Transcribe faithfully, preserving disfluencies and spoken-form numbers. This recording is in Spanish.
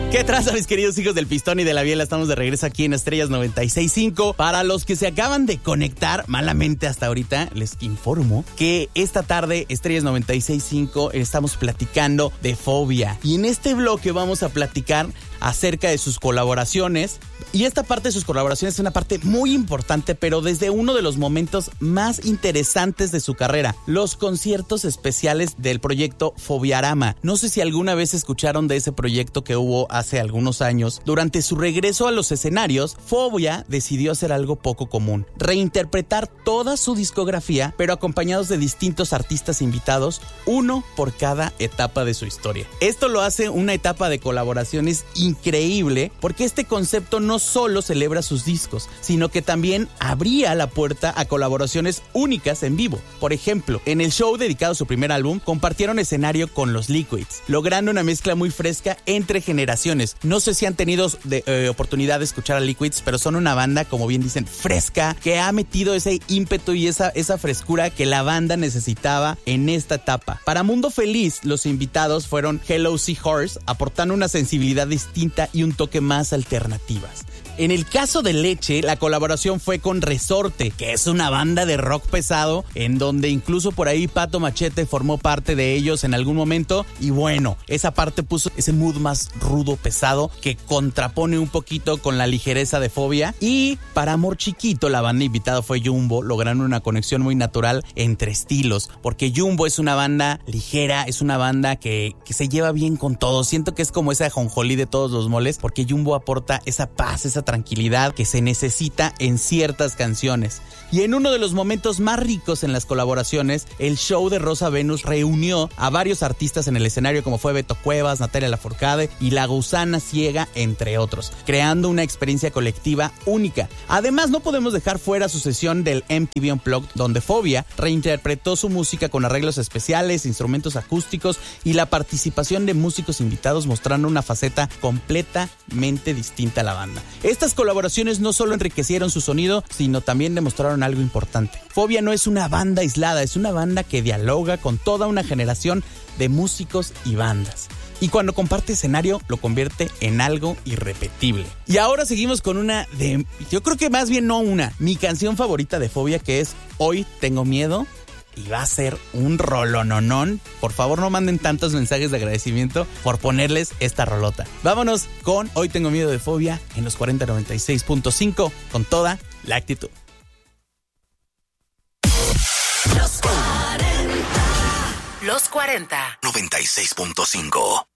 ¿Qué traza, mis queridos hijos del Pistón y de la Biela? Estamos de regreso aquí en Estrellas noventa y seis punto cinco. Para los que se acaban de conectar malamente hasta ahorita, les informo que esta tarde, Estrellas noventa y seis punto cinco, estamos platicando de Fobia. Y en este bloque vamos a platicar acerca de sus colaboraciones. Y esta parte de sus colaboraciones es una parte muy importante, pero desde uno de los momentos más interesantes de su carrera, los conciertos especiales del proyecto Fobiarama. No sé si alguna vez escucharon de ese proyecto que hubo hace algunos años. Durante su regreso a los escenarios, Fobia decidió hacer algo poco común: reinterpretar toda su discografía, pero acompañados de distintos artistas invitados, uno por cada etapa de su historia. Esto lo hace una etapa de colaboraciones increíble, porque este concepto no solo celebra sus discos, sino que también abría la puerta a colaboraciones únicas en vivo. Por ejemplo, en el show dedicado a su primer álbum, compartieron escenario con los Liquids, logrando una mezcla muy fresca entre generaciones. No sé si han tenido de, eh, oportunidad de escuchar a Liquids, pero son una banda, como bien dicen, fresca, que ha metido ese ímpetu y esa, esa frescura que la banda necesitaba en esta etapa. Para Mundo Feliz, los invitados fueron Hello Seahorse, aportando una sensibilidad distinta y un toque más alternativas. En el caso de Leche, la colaboración fue con Resorte, que es una banda de rock pesado, en donde incluso por ahí Pato Machete formó parte de ellos en algún momento. Y bueno, esa parte puso ese mood más rudo, pesado, que contrapone un poquito con la ligereza de Fobia. Y para Amor Chiquito, la banda invitada fue Jumbo, logrando una conexión muy natural entre estilos, porque Jumbo es una banda ligera, es una banda que, que se lleva bien con todo. Siento que es como ese ajonjolí de todos los moles, porque Jumbo aporta esa paz, esa tranquilidad que se necesita en ciertas canciones. Y en uno de los momentos más ricos en las colaboraciones, el show de Rosa Venus reunió a varios artistas en el escenario, como fue Beto Cuevas, Natalia Lafourcade y La Gusana Ciega, entre otros, creando una experiencia colectiva única. Además, no podemos dejar fuera su sesión del M T V Unplugged, donde Fobia reinterpretó su música con arreglos especiales, instrumentos acústicos y la participación de músicos invitados, mostrando una faceta completamente distinta a la banda. Estas colaboraciones no solo enriquecieron su sonido, sino también demostraron algo importante. Fobia no es una banda aislada, es una banda que dialoga con toda una generación de músicos y bandas. Y cuando comparte escenario, lo convierte en algo irrepetible. Y ahora seguimos con una de... Yo creo que más bien no una. Mi canción favorita de Fobia, que es Hoy Tengo Miedo. Y va a ser un rolononón. Por favor, no manden tantos mensajes de agradecimiento por ponerles esta rolota. Vámonos con Hoy Tengo Miedo de Fobia en los cuarenta noventa y seis punto cinco con toda la actitud. Los cuarenta. Los cuarenta. noventa y seis punto cinco.